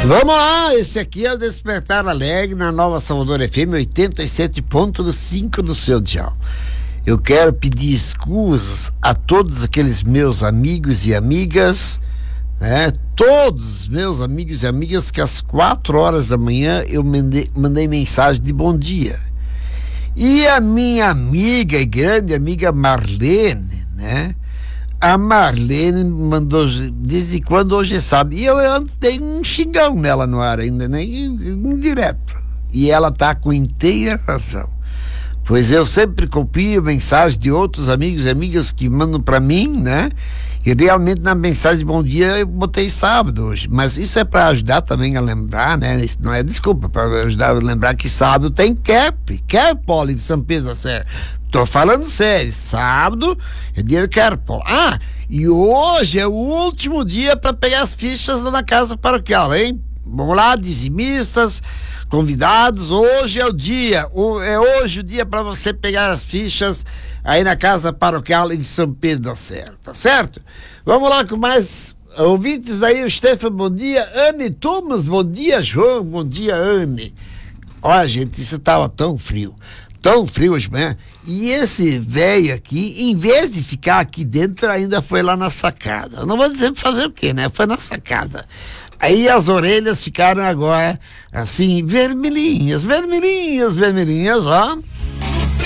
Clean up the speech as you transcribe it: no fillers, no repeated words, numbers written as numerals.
Vamos lá, esse aqui é o Despertar Alegre na Nova Salvador FM 87.5 do seu dial. Eu quero pedir excusas a todos aqueles meus amigos e amigas, né? Todos meus amigos e amigas que às 4 horas da manhã eu mandei mensagem de bom dia. E a minha amiga e grande amiga Marlene, né? A Marlene mandou, desde quando hoje sabe, e eu antes dei um xingão nela no ar ainda, né? Indireto. E ela tá com inteira razão. Pois eu sempre copio mensagem de outros amigos e amigas que mandam para mim, né? E realmente na mensagem de bom dia eu botei sábado hoje, mas isso é para ajudar também a lembrar, né? Isso não é desculpa, para ajudar a lembrar que sábado tem cap poli de São Pedro da Serra. Tô falando sério, sábado é dia de Kerpol. E hoje é o último dia para pegar as fichas na casa paroquial, hein? Vamos lá, dizimistas, convidados, hoje é o dia, é hoje o dia para você pegar as fichas aí na casa paroquial em São Pedro da Serra, tá certo? Vamos lá com mais ouvintes aí, o Stefan, bom dia, Anne Thomas, bom dia, João, bom dia, Anne. Olha, gente, isso tava tão frio hoje de manhã, e esse velho aqui, em vez de ficar aqui dentro, ainda foi lá na sacada. Eu não vou dizer fazer o quê, né? Foi na sacada. Aí as orelhas ficaram agora assim, vermelhinhas, ó.